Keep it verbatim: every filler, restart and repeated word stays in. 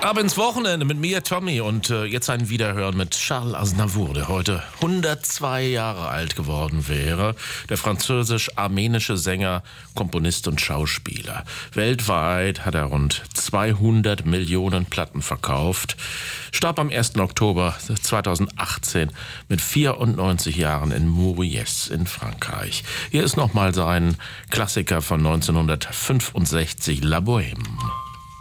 Ab ins Wochenende mit mir, Tommy, und äh, jetzt ein Wiederhören mit Charles Aznavour, der heute hundertzwei Jahre alt geworden wäre. Der französisch-armenische Sänger, Komponist und Schauspieler. Weltweit hat er rund zweihundert Millionen Platten verkauft. Starb am ersten Oktober zweitausendachtzehn mit vierundneunzig Jahren in Mauriès in Frankreich. Hier ist nochmal sein Klassiker von neunzehnhundertfünfundsechzig, La Bohème.